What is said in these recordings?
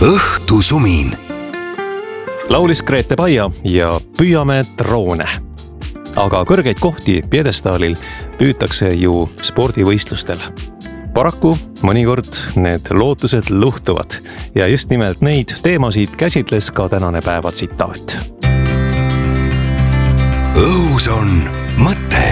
õhtusumin. Laulis Grete Paia ja püüame droone. Aga kõrgeid kohti pjedestaalil püütakse ju spordivõistlustel. Paraku mõnikord need lootused luhtuvad ja just nimelt neid teemasid käsitles ka tänane päeva tsitaat. Õhus on mõte.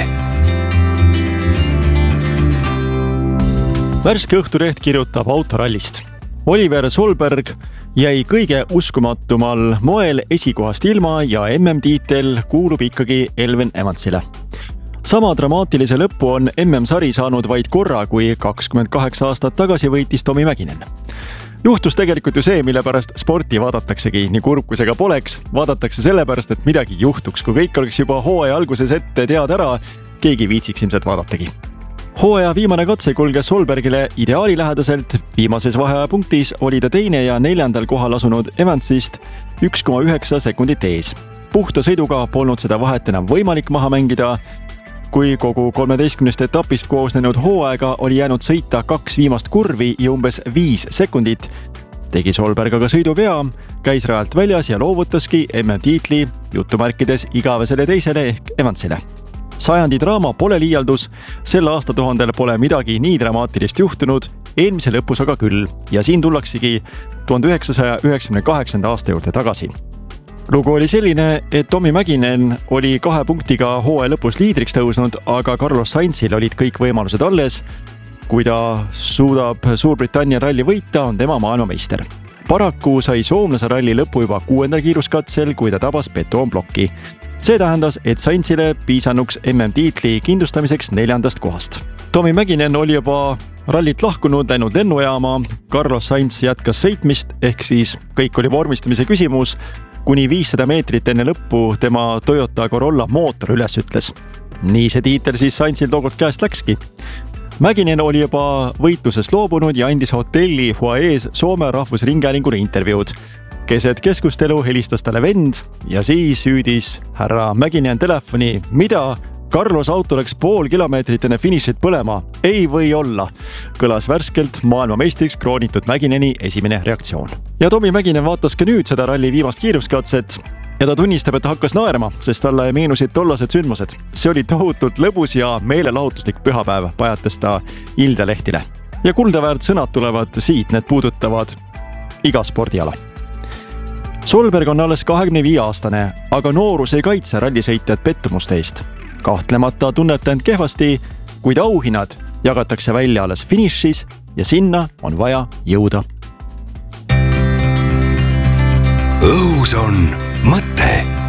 Värske Õhtuleht kirjutab autorallist. Oliver Solberg jäi kõige uskumatumal moel esikohast ilma ja MM-tiitel kuulub ikkagi Elven Evansile. Sama dramaatilise lõppu on MM-sari saanud vaid korra, kui 28 aastat tagasi võitis Tomi Mäkinen. Juhtus tegelikult ju see, mille pärast sporti vaadataksegi, nii kurb kui see ka poleks. Vaadatakse sellepärast, et midagi juhtuks. Kui kõik oleks juba hooaja alguses ette teada ära, keegi viitsiks ilmselt vaadatagi. Hooaja viimane katse kulges Solbergile ideaali lähedaselt. Viimases vaheajapunktis oli ta teine ja 4. kohal asunud Evansist 1,9 sekundit ees. Puhta sõiduga polnud seda vahet enam võimalik maha mängida. Kui kogu 13 etapist koosnenud hooaega oli jäänud sõita 2 viimast kurvi ja umbes 5 sekundit, tegi Solberg aga sõiduvea, käis rajalt väljas ja loovutaski MM-tiitli jutumärkides igavesele teisele ehk Evansile. Sajandi draama pole liialdus, sel aastatuhandel pole midagi nii dramaatilist juhtunud, eelmise lõpus aga küll ja siin tullaksegi 1998. aasta juurde tagasi. Lugu oli selline, et Tomi Mäkinen oli 2 punktiga hooaja lõpus liidriks tõusnud, aga Carlos Sainzil olid kõik võimalused alles. Kui ta suudab Suurbritannia ralli võita, on tema maailmameister. Paraku sai soomlase ralli lõpu juba 6. kiiruskatsel, kui ta tabas betoonplokki. See tähendas, et Sainzile piisanuks MM-tiitli kindlustamiseks 4. kohast. Tomi Mäkinen oli juba rallit lahkunud, läinud lennujaama. Carlos Sainz jätkas sõitmist, ehk siis kõik oli vormistamise küsimus, kuni 500 meetrit enne lõppu tema Toyota Corolla mootor üles ütles. Nii see tiitel siis Sainzil tookord käest läkski. Mäkinen oli juba võitlusest loobunud ja andis hotelli foajees Soome rahvusringhäälingule intervjuud. Keset keskustelu helistas talle vend ja siis hüüdis härra Mäkinen telefoni, mida? Carlos auto läks pool kilomeetrit enne finišit põlema. Ei või olla, kõlas värskelt maailmameistriks kroonitud Mäkineni esimene reaktsioon. Ja Tomi Mäkinen vaatas ka nüüd seda ralli viimast kiiruskatset ja ta tunnistab, et hakkas naerma, sest talle meenusid tollased sündmused. See oli tohutult lõbus ja meelelahutuslik pühapäev, pajatas ta Ilde-lehtile. Ja kuldaväärt sõnad tulevad siit, need puudutavad iga spordiala. Solberg on alles 25-aastane, aga noorus ei kaitse rallisõitjad pettumuste eest. Kahtlemata tunneb ta end kehvasti, kuid auhinnad jagatakse välja alles finišis ja sinna on vaja jõuda. Õhus on mõte.